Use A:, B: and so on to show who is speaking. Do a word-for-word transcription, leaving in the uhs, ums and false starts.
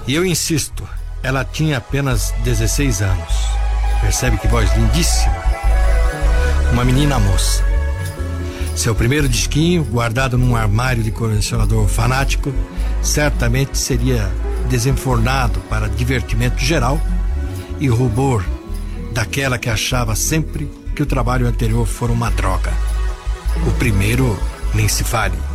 A: E eu insisto, ela tinha apenas dezesseis anos. Percebe que voz lindíssima? Uma menina moça. Seu primeiro disquinho, guardado num armário de colecionador fanático, certamente seria desenfornado para divertimento geral e rubor daquela que achava sempre que o trabalho anterior fora uma droga. O primeiro nem se fale.